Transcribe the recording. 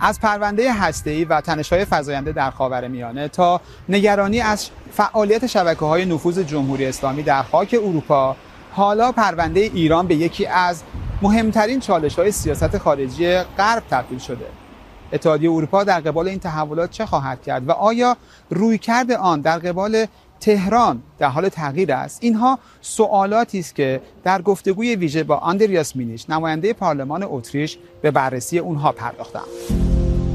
از پرونده هسته‌ای و تنش‌های فزاینده در خاورمیانه تا نگرانی از فعالیت شبکه‌های نفوذ جمهوری اسلامی در خاک اروپا، حالا پرونده ایران به یکی از مهمترین چالش‌های سیاست خارجی غرب تبدیل شده. اتحادیه اروپا در قبال این تحولات چه خواهد کرد و آیا رویکرد آن در قبال تهران در حال تغییر است؟ اینها سوالاتی است که در گفتگوی ویژه با آندریاس مینیش، نماینده پارلمان اتریش، به بررسی اونها پرداختم.